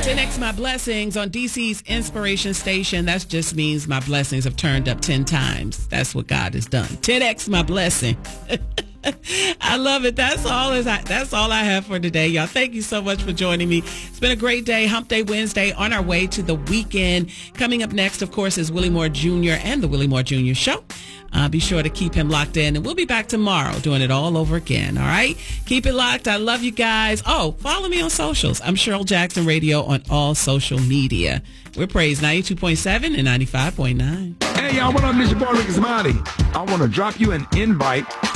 10X My Blessings on DC's Inspiration Station. That just means my blessings have turned up 10 times. That's what God has done. 10X My Blessing. I love it. That's all I have for today, y'all. Thank you so much for joining me. It's been a great day. Hump Day Wednesday, on our way to the weekend. Coming up next, of course, is Willie Moore Jr. and the Willie Moore Jr. Show. Be sure to keep him locked in, and we'll be back tomorrow doing it all over again. All right? Keep it locked. I love you guys. Oh, follow me on socials. I'm Cheryl Jackson Radio on all social media. We're Praise 92.7 and 95.9. Hey, y'all. What up? This your boy, Ricky Smiley. I want to drop you an invite